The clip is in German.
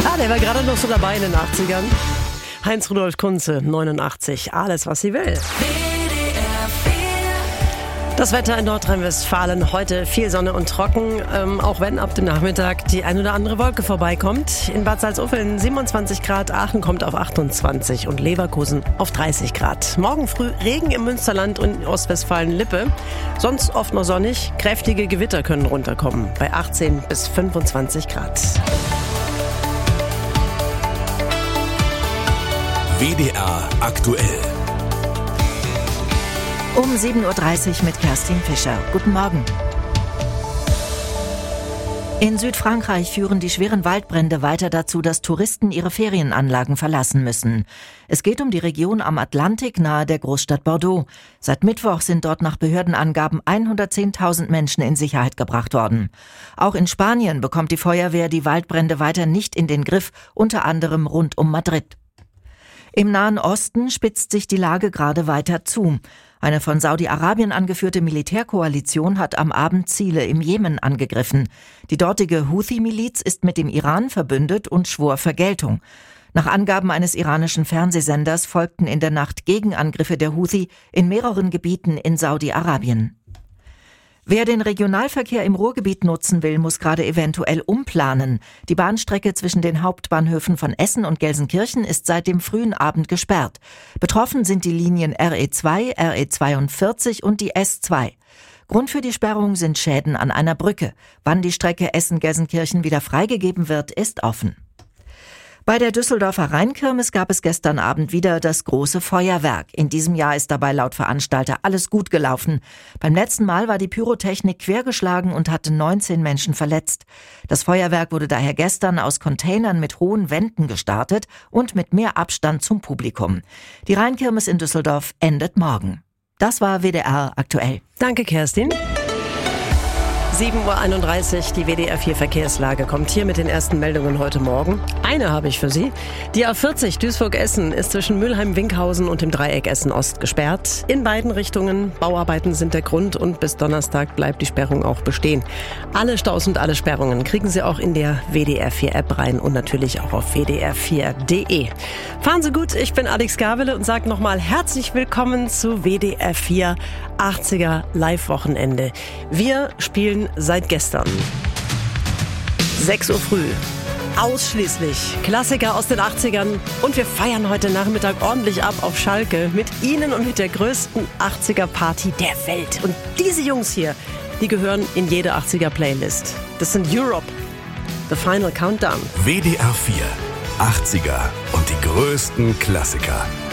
Der war gerade noch so dabei in den 80ern. Heinz-Rudolf Kunze, 89. Alles, was sie will. Das Wetter in Nordrhein-Westfalen heute viel Sonne und trocken, auch wenn ab dem Nachmittag die ein oder andere Wolke vorbeikommt. In Bad Salzuflen 27 Grad, Aachen kommt auf 28 und Leverkusen auf 30 Grad. Morgen früh Regen im Münsterland und in Ostwestfalen-Lippe. Sonst oft nur sonnig, kräftige Gewitter können runterkommen bei 18 bis 25 Grad. WDR aktuell. Um 7.30 Uhr mit Kerstin Fischer. Guten Morgen. In Südfrankreich führen die schweren Waldbrände weiter dazu, dass Touristen ihre Ferienanlagen verlassen müssen. Es geht um die Region am Atlantik nahe der Großstadt Bordeaux. Seit Mittwoch sind dort nach Behördenangaben 110.000 Menschen in Sicherheit gebracht worden. Auch in Spanien bekommt die Feuerwehr die Waldbrände weiter nicht in den Griff, unter anderem rund um Madrid. Im Nahen Osten spitzt sich die Lage gerade weiter zu. Eine von Saudi-Arabien angeführte Militärkoalition hat am Abend Ziele im Jemen angegriffen. Die dortige Houthi-Miliz ist mit dem Iran verbündet und schwor Vergeltung. Nach Angaben eines iranischen Fernsehsenders folgten in der Nacht Gegenangriffe der Houthi in mehreren Gebieten in Saudi-Arabien. Wer den Regionalverkehr im Ruhrgebiet nutzen will, muss gerade eventuell umplanen. Die Bahnstrecke zwischen den Hauptbahnhöfen von Essen und Gelsenkirchen ist seit dem frühen Abend gesperrt. Betroffen sind die Linien RE2, RE42 und die S2. Grund für die Sperrung sind Schäden an einer Brücke. Wann die Strecke Essen-Gelsenkirchen wieder freigegeben wird, ist offen. Bei der Düsseldorfer Rheinkirmes gab es gestern Abend wieder das große Feuerwerk. In diesem Jahr ist dabei laut Veranstalter alles gut gelaufen. Beim letzten Mal war die Pyrotechnik quergeschlagen und hatte 19 Menschen verletzt. Das Feuerwerk wurde daher gestern aus Containern mit hohen Wänden gestartet und mit mehr Abstand zum Publikum. Die Rheinkirmes in Düsseldorf endet morgen. Das war WDR aktuell. Danke, Kerstin. 7.31 Uhr, die WDR 4 Verkehrslage kommt hier mit den ersten Meldungen heute Morgen. Eine habe ich für Sie. Die A40 Duisburg-Essen ist zwischen Mülheim-Winkhausen und dem Dreieck Essen-Ost gesperrt. In beiden Richtungen. Bauarbeiten sind der Grund und bis Donnerstag bleibt die Sperrung auch bestehen. Alle Staus und alle Sperrungen kriegen Sie auch in der WDR 4 App rein und natürlich auch auf wdr4.de. Fahren Sie gut, ich bin Alex Gabele und sage nochmal herzlich willkommen zu WDR 4 80er Live-Wochenende. Wir spielen seit gestern 6 Uhr früh ausschließlich Klassiker aus den 80ern und wir feiern heute Nachmittag ordentlich ab auf Schalke mit Ihnen und mit der größten 80er Party der Welt. Und diese Jungs hier, die gehören in jede 80er Playlist. Das sind Europe, The Final Countdown. WDR 4 80er und die größten Klassiker.